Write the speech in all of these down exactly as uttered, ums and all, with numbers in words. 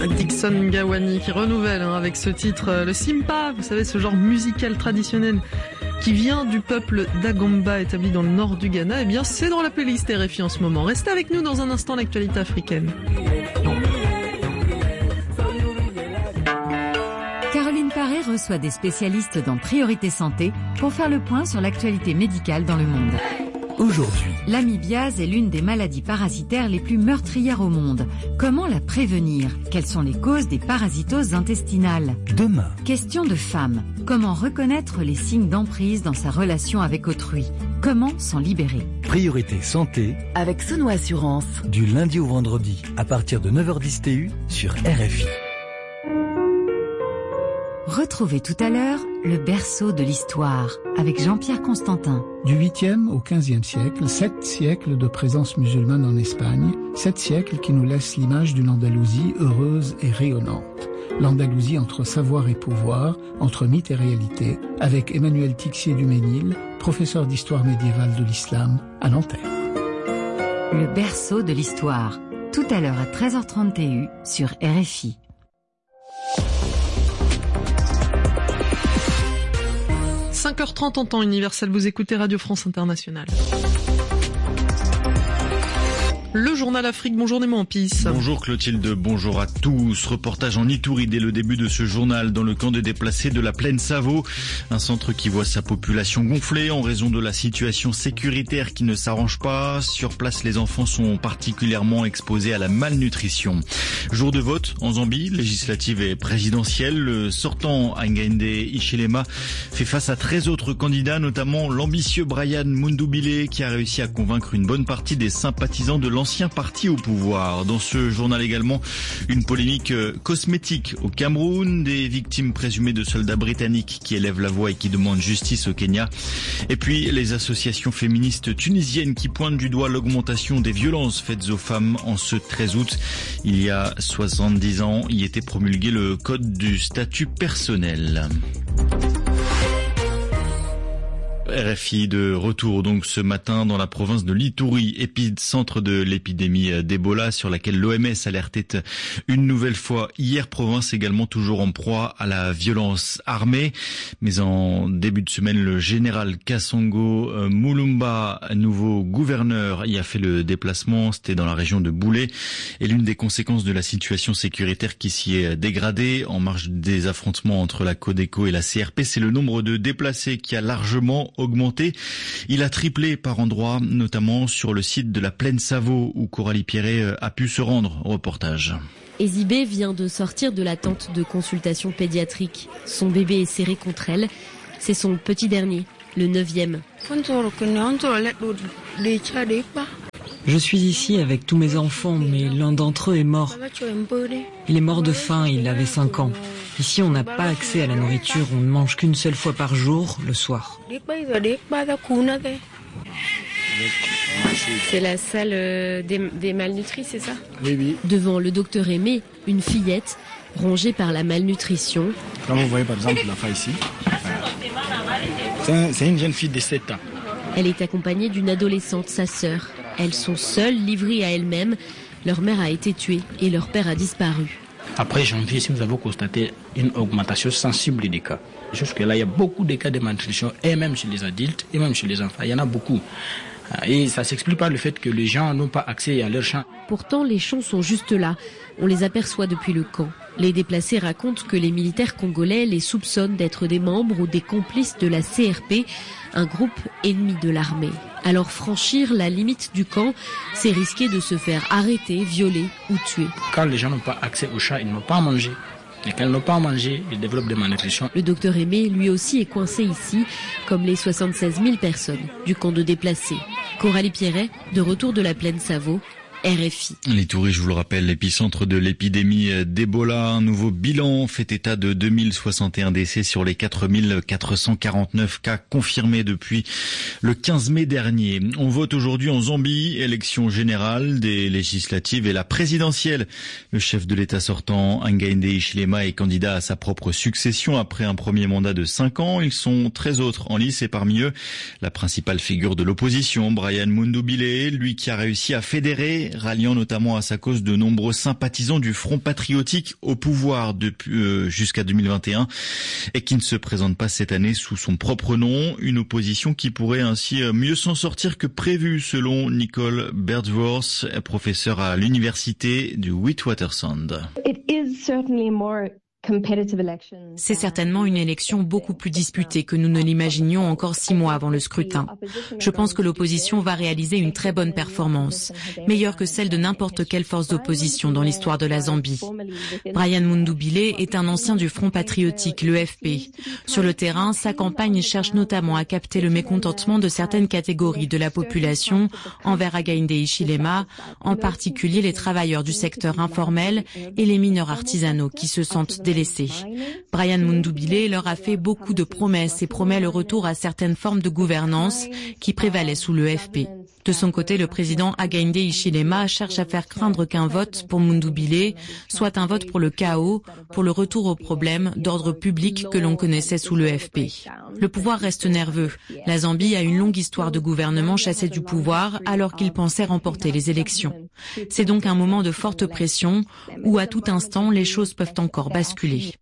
Dixon Gawani qui renouvelle hein, avec ce titre euh, le Simpa, vous savez ce genre musical traditionnel qui vient du peuple d'Agomba établi dans le nord du Ghana. Eh bien c'est dans la playlist R F I en ce moment. Restez avec nous dans un instant l'actualité africaine. Caroline Paré reçoit des spécialistes dans Priorité Santé pour faire le point sur l'actualité médicale dans le monde. Aujourd'hui, l'amibiase est l'une des maladies parasitaires les plus meurtrières au monde. Comment la prévenir? Quelles sont les causes des parasitoses intestinales? Demain, question de femme. Comment reconnaître les signes d'emprise dans sa relation avec autrui? Comment s'en libérer? Priorité Santé avec Sono Assurance. Du lundi au vendredi à partir de neuf heures dix T U sur R F I. Retrouvez tout à l'heure le berceau de l'histoire avec Jean-Pierre Constantin. Du huitième au quinzième siècle, sept siècles de présence musulmane en Espagne, sept siècles qui nous laissent l'image d'une Andalousie heureuse et rayonnante. L'Andalousie entre savoir et pouvoir, entre mythe et réalité, avec Emmanuel Tixier-Duménil, professeur d'histoire médiévale de l'islam à Nanterre. Le berceau de l'histoire, tout à l'heure à treize heures trente T U sur R F I. cinq heures trente en temps universel, vous écoutez Radio France Internationale. Le journal Afrique, bonjour Némo Ampis. Bonjour Clotilde, bonjour à tous. Reportage en Ituri dès le début de ce journal dans le camp de déplacés de la plaine Savo. Un centre qui voit sa population gonfler en raison de la situation sécuritaire qui ne s'arrange pas. Sur place, les enfants sont particulièrement exposés à la malnutrition. Jour de vote en Zambie, législative et présidentielle. Le sortant Hakainde Hichilema fait face à treize autres candidats, notamment l'ambitieux Brian Mundubile qui a réussi à convaincre une bonne partie des sympathisants de l'ancien parti au pouvoir. Dans ce journal également, une polémique cosmétique au Cameroun, des victimes présumées de soldats britanniques qui élèvent la voix et qui demandent justice au Kenya. Et puis les associations féministes tunisiennes qui pointent du doigt l'augmentation des violences faites aux femmes en ce treize août. Il y a soixante-dix ans, y était promulgué le code du statut personnel. R F I de retour donc ce matin dans la province de l'Ituri, épicentre de l'épidémie d'Ebola sur laquelle l'O M S alertait une nouvelle fois hier. Province également toujours en proie à la violence armée. Mais en début de semaine, le général Kasongo Mulumba, nouveau gouverneur, y a fait le déplacement. C'était dans la région de Boulé. Et l'une des conséquences de la situation sécuritaire qui s'y est dégradée en marge des affrontements entre la Codeco et la C R P, c'est le nombre de déplacés qui a largement augmenté. Il a triplé par endroits, notamment sur le site de la plaine Savo où Coralie Pierret a pu se rendre. Au reportage. Ezibé vient de sortir de la tente de consultation pédiatrique. Son bébé est serré contre elle. C'est son petit dernier, le neuvième. Je suis ici avec tous mes enfants, mais l'un d'entre eux est mort. Il est mort de faim, il avait cinq ans. Ici, on n'a pas accès à la nourriture, on ne mange qu'une seule fois par jour, le soir. C'est la salle des, des malnutris, c'est ça? Oui, oui. Devant le docteur Aimé, une fillette rongée par la malnutrition. Comme vous voyez par exemple la fille ici, c'est, un, c'est une jeune fille de sept ans. Elle est accompagnée d'une adolescente, sa sœur. Elles sont seules, livrées à elles-mêmes. Leur mère a été tuée et leur père a disparu. Après janvier, si nous avons constaté une augmentation sensible des cas. Jusque-là, il y a beaucoup de cas de malnutrition, et même chez les adultes, et même chez les enfants. Il y en a beaucoup. Et ça ne s'explique pas le fait que les gens n'ont pas accès à leurs champs. Pourtant, les champs sont juste là. On les aperçoit depuis le camp. Les déplacés racontent que les militaires congolais les soupçonnent d'être des membres ou des complices de la C R P, un groupe ennemi de l'armée. Alors franchir la limite du camp, c'est risquer de se faire arrêter, violer ou tuer. Quand les gens n'ont pas accès aux champs, ils n'ont pas à manger. Et quand ils n'ont pas à manger, ils développent des malnutritions. Le docteur Aimé, lui aussi, est coincé ici, comme les soixante-seize mille personnes du camp de déplacés. Coralie Pierret, de retour de la plaine Savo, R F I. L'Ituri, je vous le rappelle, l'épicentre de l'épidémie d'Ebola. Un nouveau bilan fait état de deux mille soixante et un décès sur les quatre mille quatre cent quarante-neuf cas confirmés depuis le quinze mai dernier. On vote aujourd'hui en Zambie, élection générale, des législatives et la présidentielle. Le chef de l'État sortant, Hakainde Hichilema, est candidat à sa propre succession après un premier mandat de cinq ans. Ils sont treize autres en lice et parmi eux, la principale figure de l'opposition, Brian Mundubile, lui qui a réussi à fédérer ralliant notamment à sa cause de nombreux sympathisants du Front patriotique au pouvoir depuis euh, jusqu'à deux mille vingt et un et qui ne se présente pas cette année sous son propre nom. Une opposition qui pourrait ainsi mieux s'en sortir que prévu selon Nicole Berdsworth, professeure à l'université du Witwatersrand. C'est certainement une élection beaucoup plus disputée que nous ne l'imaginions encore six mois avant le scrutin. Je pense que l'opposition va réaliser une très bonne performance, meilleure que celle de n'importe quelle force d'opposition dans l'histoire de la Zambie. Brian Mundubile est un ancien du Front patriotique, le F P. Sur le terrain, sa campagne cherche notamment à capter le mécontentement de certaines catégories de la population envers Hakainde Hichilema, en particulier les travailleurs du secteur informel et les mineurs artisanaux qui se sentent délaissés. Brian Mundubile leur a fait beaucoup de promesses et promet le retour à certaines formes de gouvernance qui prévalaient sous le F P. De son côté, le président Hakainde Hichilema cherche à faire craindre qu'un vote pour Mundubile soit un vote pour le chaos, pour le retour aux problèmes d'ordre public que l'on connaissait sous le F P. Le pouvoir reste nerveux. La Zambie a une longue histoire de gouvernement chassé du pouvoir alors qu'il pensait remporter les élections. C'est donc un moment de forte pression où à tout instant les choses peuvent encore basculer.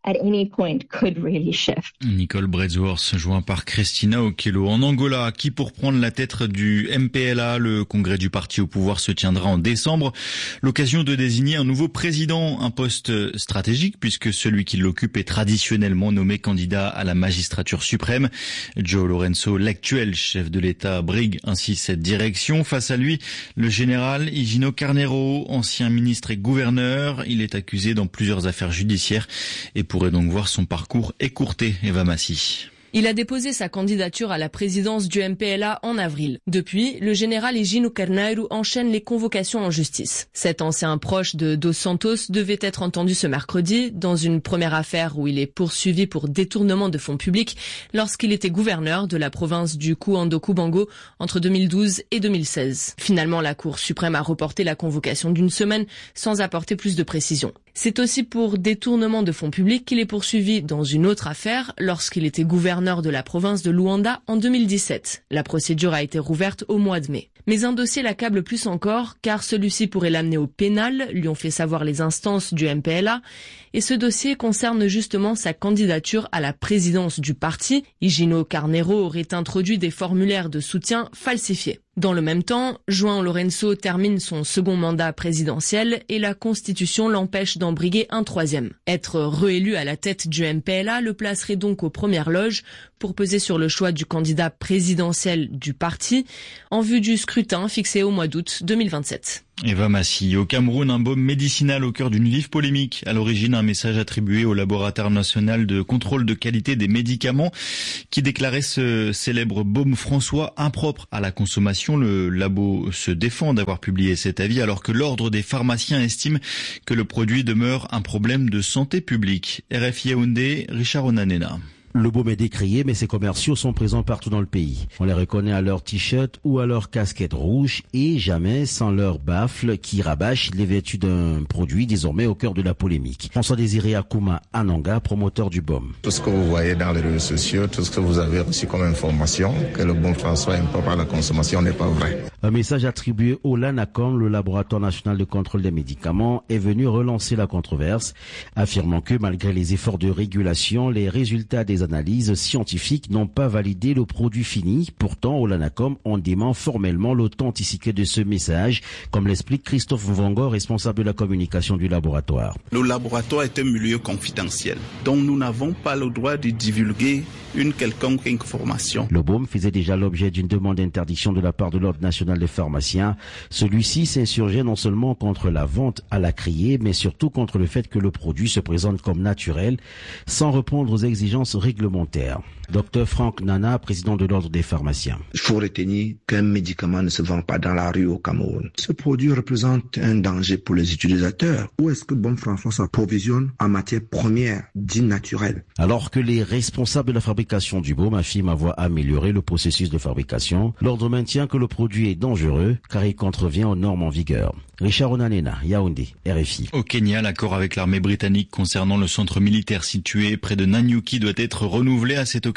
Nicole Berdsworth, joint par Christina Okello. En Angola, qui pour prendre la tête du M P L A, le congrès du parti au pouvoir se tiendra en décembre. L'occasion de désigner un nouveau président, un poste stratégique puisque celui qui l'occupe est traditionnellement nommé candidat à la magistrature suprême. João Lourenço, l'actuel chef de l'État, brigue ainsi cette direction. Face à lui, le général Higino Carneiro, ancien ministre et gouverneur. Il est accusé dans plusieurs affaires judiciaires et pourrait donc voir son parcours écourté. Eva Massi. Il a déposé sa candidature à la présidence du M P L A en avril. Depuis, le général Higino Carneiro enchaîne les convocations en justice. Cet ancien proche de Dos Santos devait être entendu ce mercredi dans une première affaire où il est poursuivi pour détournement de fonds publics lorsqu'il était gouverneur de la province du Cuando-Cubango entre deux mille douze et deux mille seize. Finalement, la Cour suprême a reporté la convocation d'une semaine sans apporter plus de précisions. C'est aussi pour détournement de fonds publics qu'il est poursuivi dans une autre affaire lorsqu'il était gouverneur de la province de Luanda en deux mille dix-sept. La procédure a été rouverte au mois de mai. Mais un dossier l'accable plus encore car celui-ci pourrait l'amener au pénal, lui ont fait savoir les instances du M P L A. Et ce dossier concerne justement sa candidature à la présidence du parti. Higino Carneiro aurait introduit des formulaires de soutien falsifiés. Dans le même temps, João Lourenço termine son second mandat présidentiel et la Constitution l'empêche d'en briguer un troisième. Être réélu à la tête du M P L A le placerait donc aux premières loges pour peser sur le choix du candidat présidentiel du parti en vue du scrutin fixé au mois d'août deux mille vingt-sept. Eva Massi. Au Cameroun, un baume médicinal au cœur d'une vive polémique. À l'origine, un message attribué au laboratoire national de contrôle de qualité des médicaments qui déclarait ce célèbre baume François impropre à la consommation. Le labo se défend d'avoir publié cet avis alors que l'ordre des pharmaciens estime que le produit demeure un problème de santé publique. R F I Yaoundé, Richard Onanena. Le baume est décrié, mais ses commerciaux sont présents partout dans le pays. On les reconnaît à leur t-shirt ou à leur casquette rouge et jamais sans leur baffle qui rabâche les vertus d'un produit désormais au cœur de la polémique. François Désiré Akouma Ananga, promoteur du baume. Tout ce que vous voyez dans les réseaux sociaux, tout ce que vous avez reçu comme information, que le baume François impropre à la consommation n'est pas vrai. Un message attribué au LANACOM, le laboratoire national de contrôle des médicaments, est venu relancer la controverse, affirmant que malgré les efforts de régulation, les résultats des analyses scientifiques n'ont pas validé le produit fini. Pourtant, au LANACOM, on dément formellement l'authenticité de ce message, comme l'explique Christophe Vongo, responsable de la communication du laboratoire. Le laboratoire est un milieu confidentiel, donc nous n'avons pas le droit de divulguer une quelconque information. Le baume faisait déjà l'objet d'une demande d'interdiction de la part de l'Ordre national des pharmaciens. Celui-ci s'insurgeait non seulement contre la vente à la criée, mais surtout contre le fait que le produit se présente comme naturel, sans répondre aux exigences réglementaires. Docteur Franck Nana, président de l'Ordre des pharmaciens. Il faut retenir qu'un médicament ne se vend pas dans la rue au Cameroun. Ce produit représente un danger pour les utilisateurs. Où est-ce que Baume François s'approvisionne en matière première, dite naturelle? Alors que les responsables de la fabrication du baume affirment avoir amélioré le processus de fabrication, l'Ordre maintient que le produit est dangereux car il contrevient aux normes en vigueur. Richard Onanena, Yaoundé, R F I. Au Kenya, l'accord avec l'armée britannique concernant le centre militaire situé près de Nanyuki doit être renouvelé. À cette occasion,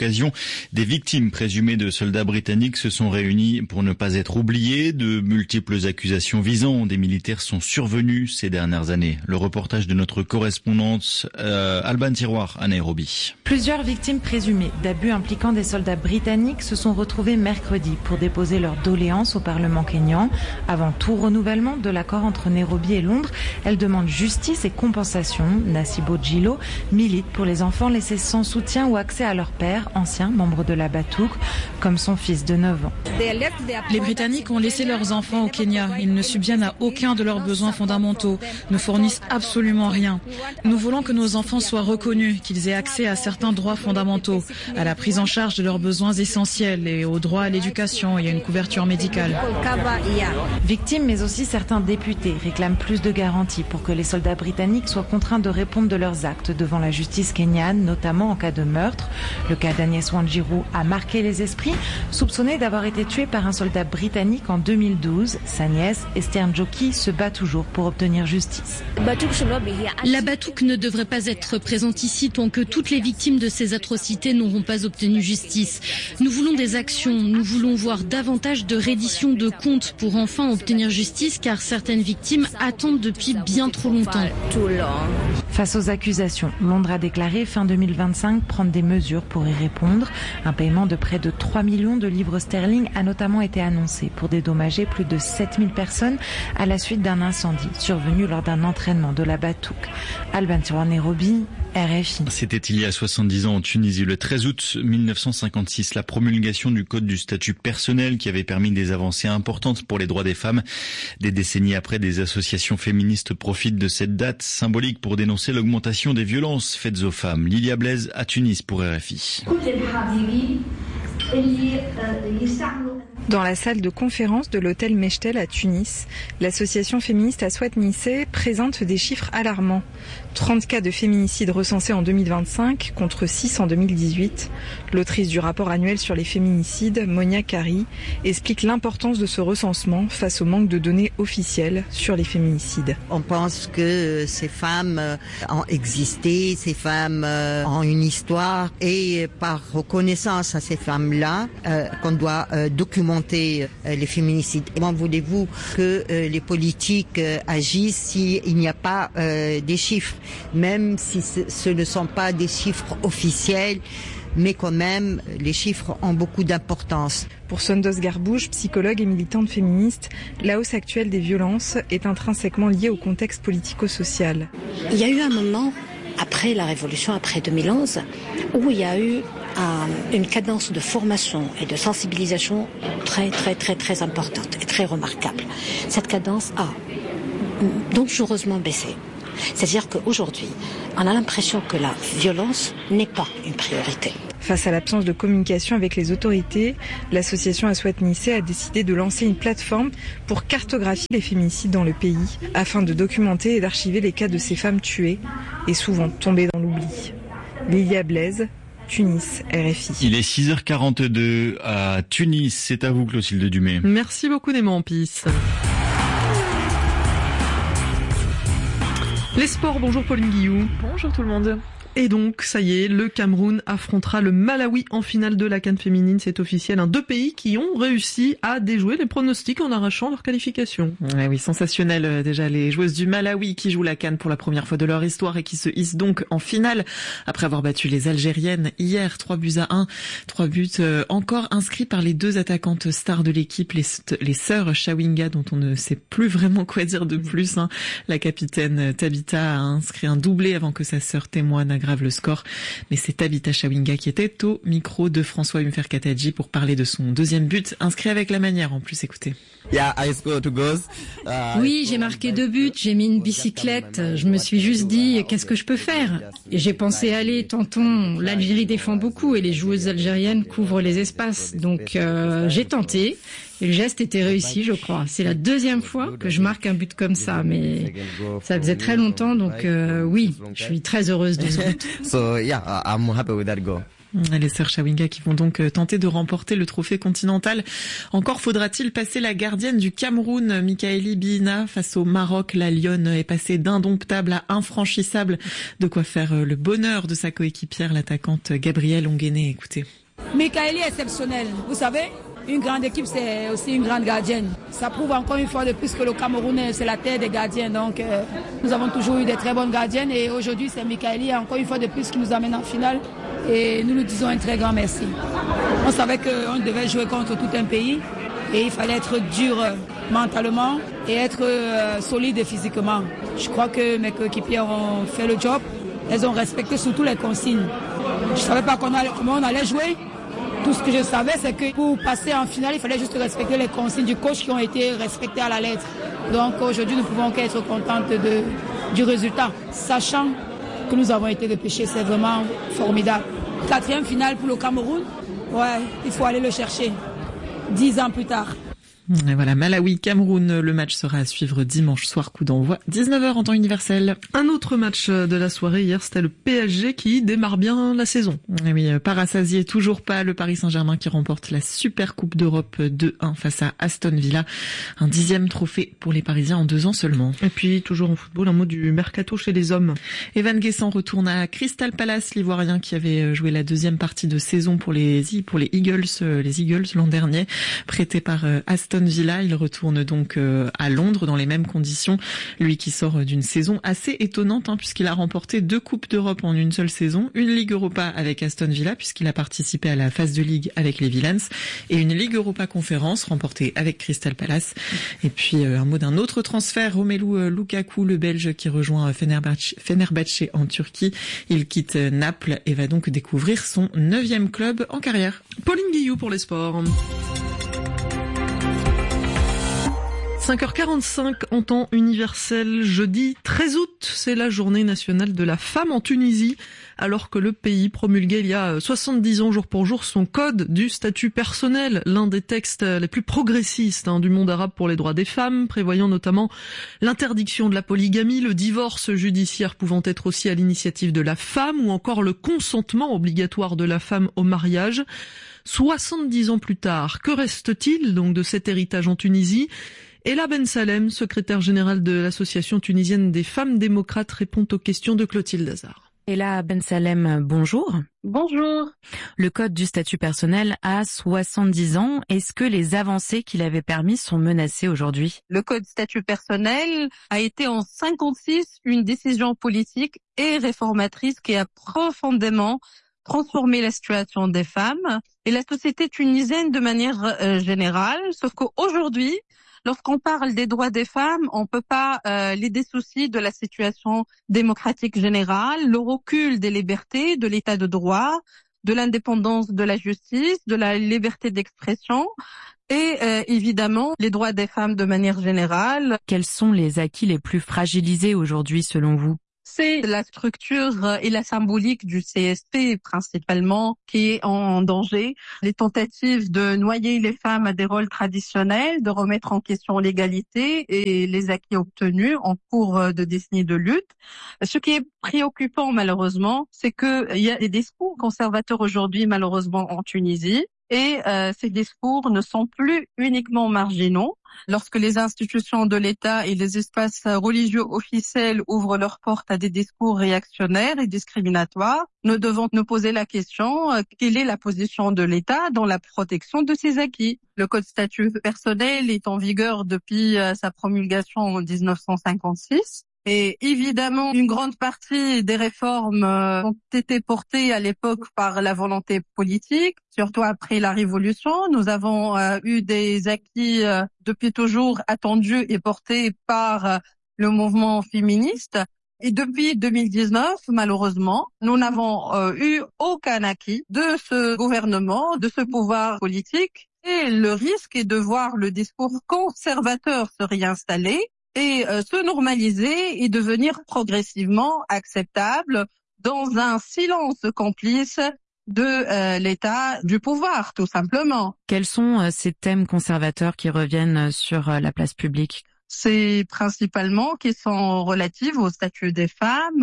occasion, des victimes présumées de soldats britanniques se sont réunies pour ne pas être oubliées. De multiples accusations visant des militaires sont survenues ces dernières années. Le reportage de notre correspondante euh, Alban Tiroir à Nairobi. Plusieurs victimes présumées d'abus impliquant des soldats britanniques se sont retrouvées mercredi pour déposer leur doléance au Parlement kényan. Avant tout renouvellement de l'accord entre Nairobi et Londres, elles demandent justice et compensation. Nasibo Djilo milite pour les enfants laissés sans soutien ou accès à leur père, ancien membre de la Batouk, comme son fils de neuf ans. Les Britanniques ont laissé leurs enfants au Kenya. Ils ne subviennent à aucun de leurs besoins fondamentaux, ne fournissent absolument rien. Nous voulons que nos enfants soient reconnus, qu'ils aient accès à certains droits fondamentaux, à la prise en charge de leurs besoins essentiels et au droit à l'éducation et à une couverture médicale. Victimes, mais aussi certains députés réclament plus de garanties pour que les soldats britanniques soient contraints de répondre de leurs actes devant la justice kenyane, notamment en cas de meurtre. Le cas d'Agnès Wanjiru a marqué les esprits, soupçonnée d'avoir été tuée par un soldat britannique en deux mille douze. Sa nièce, Esther Njoki, se bat toujours pour obtenir justice. La Batouk ne devrait pas être présente ici tant que toutes les victimes de ces atrocités n'auront pas obtenu justice. Nous voulons des actions, nous voulons voir davantage de reddition de comptes pour enfin obtenir justice, car certaines victimes attendent depuis bien trop longtemps. Face aux accusations, Londres a déclaré fin deux mille vingt-cinq prendre des mesures pour y répondre. Un paiement de près de trois millions de livres sterling a notamment été annoncé pour dédommager plus de sept mille personnes à la suite d'un incendie survenu lors d'un entraînement de la Batouk. Alban Tiroir, Nairobi, R F I. C'était il y a soixante-dix ans en Tunisie, le treize août mille neuf cent cinquante-six, la promulgation du code du statut personnel qui avait permis des avancées importantes pour les droits des femmes. Des décennies après, des associations féministes profitent de cette date symbolique pour dénoncer l'augmentation des violences faites aux femmes. Lilia Blaise à Tunis pour R F I. Dans la salle de conférence de l'hôtel Mechtel à Tunis, l'association féministe Aswat Nissé présente des chiffres alarmants. trente cas de féminicide recensés en deux mille vingt-cinq contre six en deux mille dix-huit. L'autrice du rapport annuel sur les féminicides, Monia Kari, explique l'importance de ce recensement face au manque de données officielles sur les féminicides. On pense que ces femmes ont existé, ces femmes ont une histoire et par reconnaissance à ces femmes-là, euh, qu'on doit euh, documenter les féminicides. Comment voulez-vous que euh, les politiques euh, agissent s'il n'y a pas euh, des chiffres, même si ce, ce ne sont pas des chiffres officiels, mais quand même, les chiffres ont beaucoup d'importance. Pour Sondos Garbouche, psychologue et militante féministe, la hausse actuelle des violences est intrinsèquement liée au contexte politico-social. Il y a eu un moment, après la Révolution, après deux mille onze, où il y a eu un, une cadence de formation et de sensibilisation très, très, très, très importante et très remarquable. Cette cadence a dangereusement baissé. C'est-à-dire qu'aujourd'hui, on a l'impression que la violence n'est pas une priorité. Face à l'absence de communication avec les autorités, l'association Aswat Nissé a décidé de lancer une plateforme pour cartographier les féminicides dans le pays, afin de documenter et d'archiver les cas de ces femmes tuées et souvent tombées dans l'oubli. Lilia Blaise, Tunis, R F I. Il est six heures quarante-deux à Tunis. C'est à vous, Clotilde Dumay. Merci beaucoup, Néma Pis. Les sports, bonjour Pauline Guillou. Bonjour tout le monde. Et donc, ça y est, le Cameroun affrontera le Malawi en finale de la CAN féminine. C'est officiel, hein. Deux pays qui ont réussi à déjouer les pronostics en arrachant leur qualification. Ouais, oui, sensationnel euh, déjà les joueuses du Malawi qui jouent la CAN pour la première fois de leur histoire et qui se hissent donc en finale après avoir battu les Algériennes hier, trois buts à un. Trois buts euh, encore inscrits par les deux attaquantes stars de l'équipe, les, les sœurs Chawinga, dont on ne sait plus vraiment quoi dire de plus. Hein. La capitaine Tabitha a inscrit un doublé avant que sa sœur témoigne grave le score, mais c'est Tabitha Chawinga qui était au micro de François Umfer-Katadji pour parler de son deuxième but, inscrit avec la manière en plus, écoutez. Oui, j'ai marqué deux buts, j'ai mis une bicyclette, je me suis juste dit qu'est-ce que je peux faire ? Et j'ai pensé allez, tentons, l'Algérie défend beaucoup et les joueuses algériennes couvrent les espaces, donc euh, j'ai tenté. Et le geste était réussi, je crois. C'est la deuxième fois que je marque un but comme ça, mais ça faisait très longtemps, donc euh, oui, je suis très heureuse de ce but. So yeah, I'm happy with that goal. Les sœurs Chawinga qui vont donc tenter de remporter le trophée continental. Encore faudra-t-il passer la gardienne du Cameroun, Mikaeli Bihina, face au Maroc. La Lionne est passée d'indomptable à infranchissable. De quoi faire le bonheur de sa coéquipière, l'attaquante Gabrielle Onguené. Écoutez. Mikaeli est exceptionnelle. Vous savez, une grande équipe, c'est aussi une grande gardienne. Ça prouve encore une fois de plus que le Cameroun, c'est la terre des gardiens. Donc, euh, nous avons toujours eu des très bonnes gardiennes. Et aujourd'hui, c'est Mikaeli, encore une fois de plus, qui nous amène en finale. Et nous nous disons un très grand merci. On savait qu'on devait jouer contre tout un pays. Et il fallait être dur mentalement et être euh, solide physiquement. Je crois que mes coéquipières ont fait le job. Elles ont respecté surtout les consignes. Je ne savais pas comment on allait jouer. Tout ce que je savais, c'est que pour passer en finale, il fallait juste respecter les consignes du coach qui ont été respectées à la lettre. Donc aujourd'hui, nous pouvons qu'être contentes de, du résultat. Sachant que nous avons été repêchés, c'est vraiment formidable. Quatrième finale pour le Cameroun, ouais, il faut aller le chercher. Dix ans plus tard. Et voilà, Malawi-Cameroun, le match sera à suivre dimanche soir, coup d'envoi, dix-neuf heures en temps universel. Un autre match de la soirée hier, c'était le P S G qui démarre bien la saison. Et oui, pas rassasié, toujours pas, le Paris Saint-Germain qui remporte la Super Coupe d'Europe deux un face à Aston Villa. Un dixième trophée pour les Parisiens en deux ans seulement. Et puis, toujours en football, un mot du mercato chez les hommes. Evan Guessant retourne à Crystal Palace, l'Ivoirien qui avait joué la deuxième partie de saison pour les, pour les Eagles, les Eagles l'an dernier, prêté par Aston Villa. Il retourne donc à Londres dans les mêmes conditions. Lui qui sort d'une saison assez étonnante hein, puisqu'il a remporté deux Coupes d'Europe en une seule saison, une Ligue Europa avec Aston Villa puisqu'il a participé à la phase de Ligue avec les Villains et une Ligue Europa Conférence remportée avec Crystal Palace. Et puis un mot d'un autre transfert, Romelu Lukaku, le Belge qui rejoint Fenerbahçe, Fenerbahçe en Turquie. Il quitte Naples et va donc découvrir son neuvième club en carrière. Pauline Guillou pour les sports. cinq heures quarante-cinq en temps universel, jeudi treize août, c'est la journée nationale de la femme en Tunisie, alors que le pays promulguait il y a soixante-dix ans jour pour jour son code du statut personnel, l'un des textes les plus progressistes hein, du monde arabe pour les droits des femmes, prévoyant notamment l'interdiction de la polygamie, le divorce judiciaire pouvant être aussi à l'initiative de la femme, ou encore le consentement obligatoire de la femme au mariage. soixante-dix ans plus tard, que reste-t-il donc de cet héritage en Tunisie ? Ella Ben Salem, secrétaire générale de l'Association tunisienne des femmes démocrates, répond aux questions de Clotilde Hazard. Ella Ben Salem, bonjour. Bonjour. Le code du statut personnel a soixante-dix ans. Est-ce que les avancées qu'il avait permis sont menacées aujourd'hui? Le code statut personnel a été en cinquante-six une décision politique et réformatrice qui a profondément transformé la situation des femmes et la société tunisienne de manière euh, générale. Sauf qu'aujourd'hui, lorsqu'on parle des droits des femmes, on ne peut pas euh, les dissocier de la situation démocratique générale, le recul des libertés, de l'état de droit, de l'indépendance de la justice, de la liberté d'expression et euh, évidemment les droits des femmes de manière générale. Quels sont les acquis les plus fragilisés aujourd'hui selon vous? C'est la structure et la symbolique du C S P principalement qui est en danger. Les tentatives de noyer les femmes à des rôles traditionnels, de remettre en question l'égalité et les acquis obtenus en cours de décennies de lutte. Ce qui est préoccupant malheureusement, c'est qu'il y a des discours conservateurs aujourd'hui malheureusement en Tunisie. Et euh, ces discours ne sont plus uniquement marginaux. Lorsque les institutions de l'État et les espaces religieux officiels ouvrent leurs portes à des discours réactionnaires et discriminatoires, nous devons nous poser la question, euh, quelle est la position de l'État dans la protection de ces acquis? Le code statut personnel est en vigueur depuis euh, sa promulgation en dix-neuf cent cinquante-six. Et évidemment, une grande partie des réformes euh, ont été portées à l'époque par la volonté politique, surtout après la Révolution. Nous avons euh, eu des acquis euh, depuis toujours attendus et portés par euh, le mouvement féministe. Et depuis deux mille dix-neuf, malheureusement, nous n'avons euh, eu aucun acquis de ce gouvernement, de ce pouvoir politique. Et le risque est de voir le discours conservateur se réinstaller et euh, se normaliser et devenir progressivement acceptable dans un silence complice de euh, l'état du pouvoir, tout simplement. Quels sont euh, ces thèmes conservateurs qui reviennent sur euh, la place publique? C'est principalement qui sont relatifs au statut des femmes,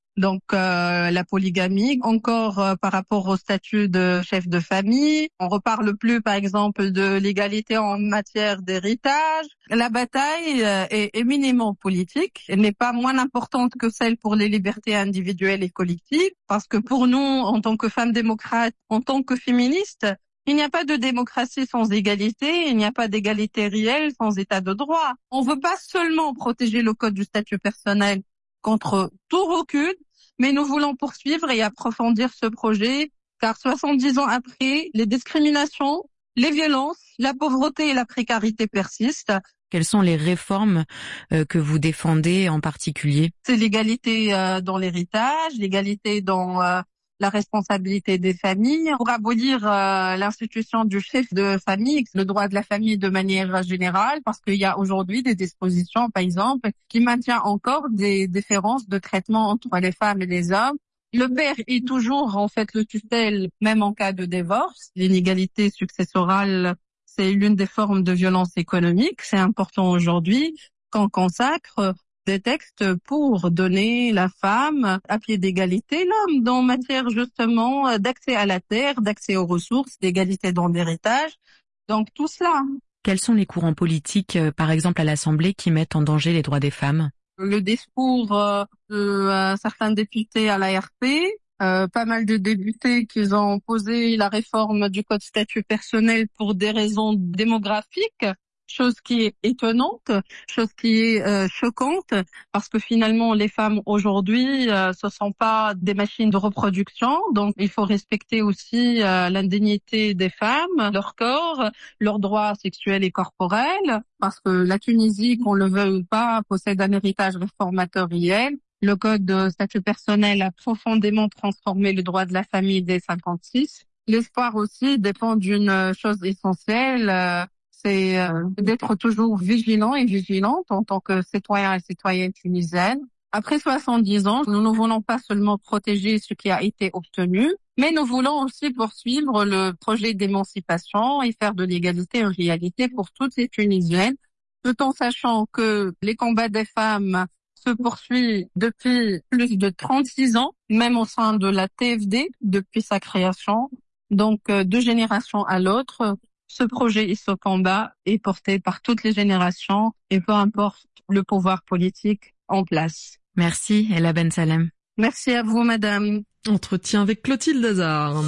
Donc euh, la polygamie, encore euh, par rapport au statut de chef de famille. On reparle plus, par exemple, de l'égalité en matière d'héritage. La bataille euh, est éminemment politique. Elle n'est pas moins importante que celle pour les libertés individuelles et collectives, parce que pour nous, en tant que femmes démocrates, en tant que féministes, il n'y a pas de démocratie sans égalité, il n'y a pas d'égalité réelle sans état de droit. On ne veut pas seulement protéger le code du statut personnel contre tout recul, mais nous voulons poursuivre et approfondir ce projet, car soixante-dix ans après, les discriminations, les violences, la pauvreté et la précarité persistent. Quelles sont les réformes euh, que vous défendez en particulier? C'est l'égalité euh, dans l'héritage, l'égalité dans euh, la responsabilité des familles, pour abolir euh, l'institution du chef de famille, le droit de la famille de manière générale, parce qu'il y a aujourd'hui des dispositions, par exemple, qui maintiennent encore des différences de traitement entre les femmes et les hommes. Le père est toujours en fait le tutelle, même en cas de divorce. L'inégalité successorale, c'est l'une des formes de violence économique. C'est important aujourd'hui qu'on consacre des textes pour donner la femme à pied d'égalité l'homme dans matière justement d'accès à la terre, d'accès aux ressources, d'égalité dans l'héritage. Donc tout cela. Quels sont les courants politiques, par exemple à l'Assemblée, qui mettent en danger les droits des femmes? Le discours euh, de euh, certains députés à l'A R P, euh, pas mal de députés qui ont posé la réforme du code statut personnel pour des raisons démographiques, chose qui est étonnante, chose qui est euh, choquante, parce que finalement les femmes aujourd'hui euh, ce sont pas des machines de reproduction, donc il faut respecter aussi euh, l'indignité des femmes, leur corps, leurs droits sexuels et corporels, parce que la Tunisie, qu'on le veuille ou pas, possède un héritage réformateur réel. Le code de statut personnel a profondément transformé le droit de la famille dès cinquante-six. L'espoir aussi dépend d'une chose essentielle, euh, c'est euh, d'être toujours vigilant et vigilante en tant que citoyen et citoyenne tunisienne. Après soixante-dix ans, nous ne voulons pas seulement protéger ce qui a été obtenu, mais nous voulons aussi poursuivre le projet d'émancipation et faire de l'égalité une réalité pour toutes les Tunisiennes, tout en sachant que les combats des femmes se poursuivent depuis plus de trente-six ans, même au sein de la T F D, depuis sa création. Donc, de génération à l'autre, ce projet et ce combat est porté par toutes les générations et peu importe le pouvoir politique en place. Merci, Ella Ben Salem. Merci à vous, madame. Entretien avec Clotilde Hazard.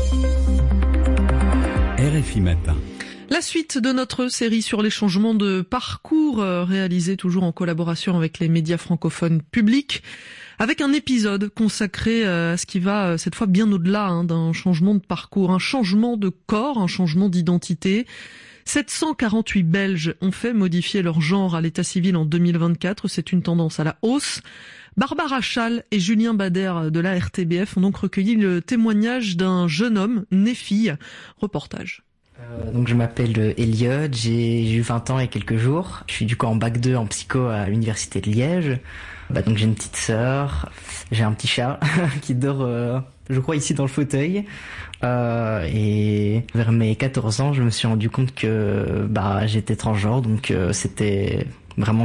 R F I Matin. La suite de notre série sur les changements de parcours euh, réalisés toujours en collaboration avec les médias francophones publics, avec un épisode consacré euh, à ce qui va euh, cette fois bien au-delà hein, d'un changement de parcours, un changement de corps, un changement d'identité. sept cent quarante-huit Belges ont fait modifier leur genre à l'état civil en deux mille vingt-quatre, c'est une tendance à la hausse. Barbara Chal et Julien Bader de la R T B F ont donc recueilli le témoignage d'un jeune homme né fille. Reportage. Euh, donc je m'appelle Elliot, j'ai eu vingt ans et quelques jours. Je suis du coup en bac deux en psycho à l'université de Liège. Bah, donc j'ai une petite sœur, j'ai un petit chat qui dort, euh, je crois, ici dans le fauteuil. Euh, et vers mes quatorze ans, je me suis rendu compte que bah j'étais transgenre, donc euh, c'était vraiment